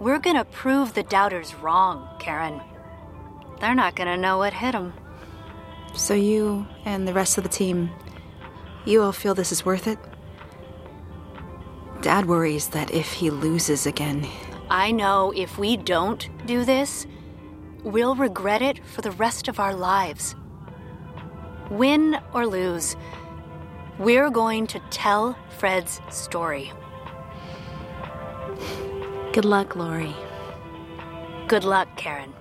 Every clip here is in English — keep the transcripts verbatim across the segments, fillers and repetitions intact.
We're gonna prove the doubters wrong, Karen. They're not gonna know what hit them. So you and the rest of the team, you all feel this is worth it? Dad worries that if he loses again... I know if we don't do this, we'll regret it for the rest of our lives. Win or lose, we're going to tell Fred's story. Good luck, Lori. Good luck, Karen.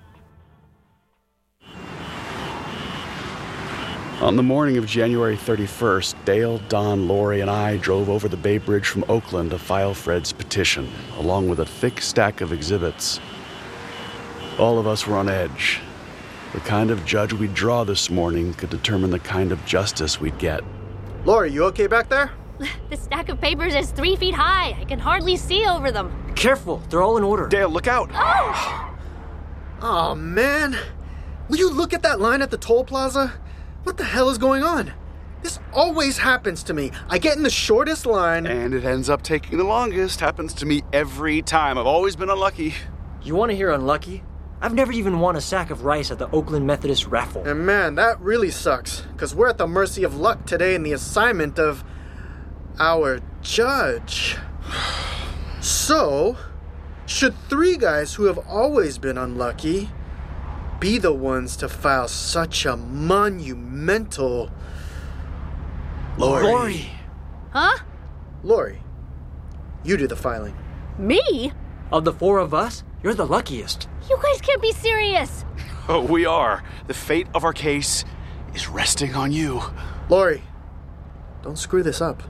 On the morning of January thirty-first, Dale, Don, Lori, and I drove over the Bay Bridge from Oakland to file Fred's petition, along with a thick stack of exhibits. All of us were on edge. The kind of judge we'd draw this morning could determine the kind of justice we'd get. Lori, you okay back there? The stack of papers is three feet high. I can hardly see over them. Careful, they're all in order. Dale, look out! Oh! Oh, man. Will you look at that line at the toll plaza? What the hell is going on? This always happens to me. I get in the shortest line. And it ends up taking the longest. Happens to me every time. I've always been unlucky. You want to hear unlucky? I've never even won a sack of rice at the Oakland Methodist raffle. And man, that really sucks. Because we're at the mercy of luck today in the assignment of our judge. So, should three guys who have always been unlucky be the ones to file such a monumental... Lori. Lori! Huh? Lori, you do the filing. Me? Of the four of us, you're the luckiest. You guys can't be serious. Oh, we are. The fate of our case is resting on you. Lori, don't screw this up.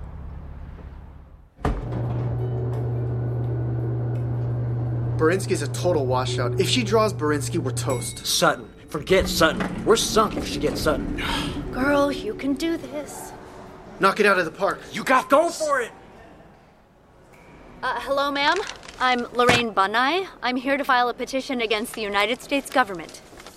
Berinsky's a total washout. If she draws Berinsky, we're toast. Sutton. Forget Sutton. We're sunk if she gets Sutton. Girl, you can do this. Knock it out of the park. You got Go this. for it! Uh, hello, ma'am. I'm Lorraine Bunai. I'm here to file a petition against the United States government.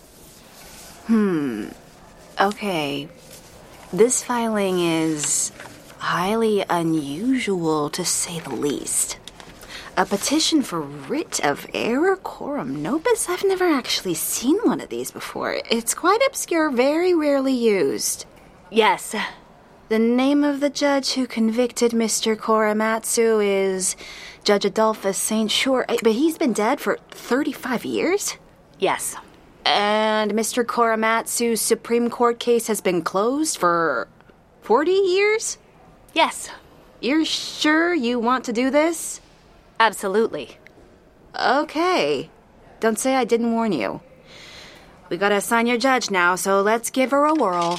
Hmm. Okay. This filing is highly unusual, to say the least. A petition for writ of error coram nobis? I've never actually seen one of these before. It's quite obscure, very rarely used. Yes. The name of the judge who convicted Mister Korematsu is Judge Adolphus Saint Shore, but he's been dead for thirty-five years? Yes. And Mister Korematsu's Supreme Court case has been closed for forty years? Yes. You're sure you want to do this? Absolutely. Okay. Don't say I didn't warn you. We gotta assign your judge now, so let's give her a whirl.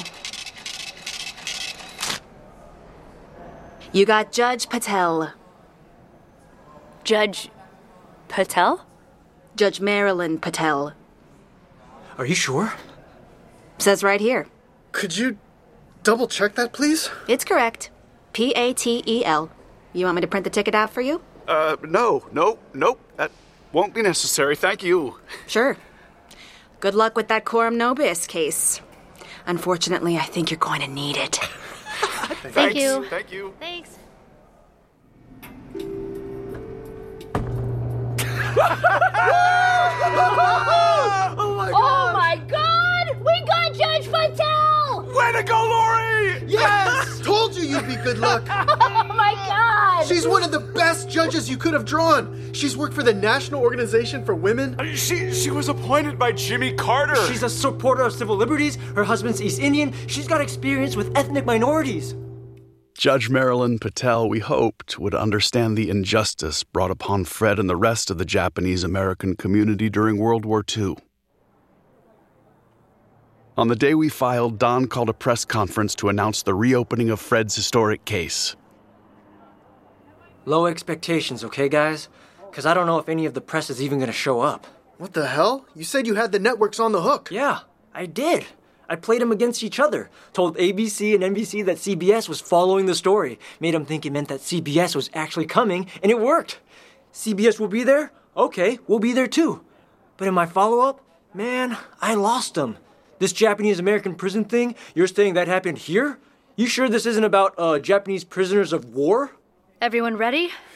You got Judge Patel. Judge Patel? Judge Marilyn Patel. Are you sure? Says right here. Could you double check that, please? It's correct. P A T E L. You want me to print the ticket out for you? Uh, no, no, nope. That won't be necessary. Thank you. Sure. Good luck with that Coram Nobis case. Unfortunately, I think you're going to need it. Thank Thanks. you. Thank you. Thanks. Oh my Oh my God! We got Judge Patel! Way to go, Lori! Yes! Told you you'd be good luck. Oh my God! She's one of the best judges you could have drawn. She's worked for the National Organization for Women. She she was appointed by Jimmy Carter. She's a supporter of civil liberties. Her husband's East Indian. She's got experience with ethnic minorities. Judge Marilyn Patel, we hoped, would understand the injustice brought upon Fred and the rest of the Japanese-American community during World War Two. On the day we filed, Don called a press conference to announce the reopening of Fred's historic case. Low expectations, okay, guys? Because I don't know if any of the press is even going to show up. What the hell? You said you had the networks on the hook. Yeah, I did. I played them against each other. Told A B C and N B C that C B S was following the story. Made them think it meant that C B S was actually coming, and it worked. C B S will be there? Okay, we'll be there too. But in my follow-up, man, I lost them. This Japanese-American prison thing, you're saying that happened here? You sure this isn't about uh, Japanese prisoners of war? Everyone ready?